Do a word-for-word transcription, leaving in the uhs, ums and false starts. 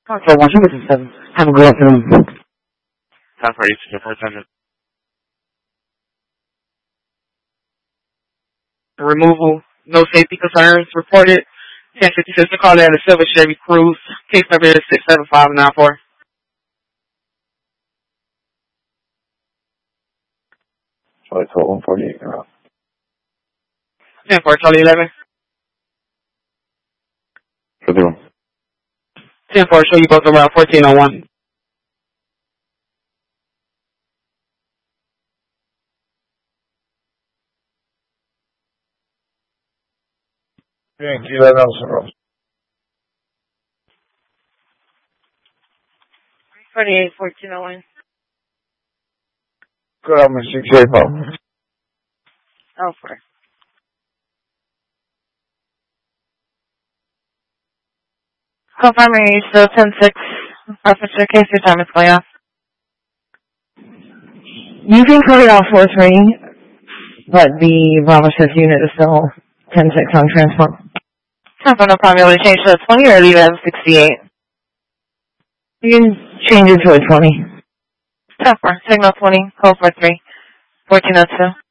So Washington seven. Have a good afternoon. Time for eight to four hundred. Removal. No safety concerns reported. ten fifty-six to call in a silver Chevy Cruze. Case number is six seven five nine four. Charlie twelve one forty-eight. ten four, Charlie eleven. fifty-one. ten four, show you both around fourteen oh one. Yankee eleven Nelson. forty-eight, fourteen oh one. Good, I'm a six eight five. Oh, four. Confirm you still ten six. Officer, case your time is going off. You can cut it off four three, but the Bravo six unit is still ten six on transport. Confirm no problem. You want to change to a twenty or leave it at sixty-eight? You can change it to a twenty. ten four, signal twenty, call four three, fourteen oh two.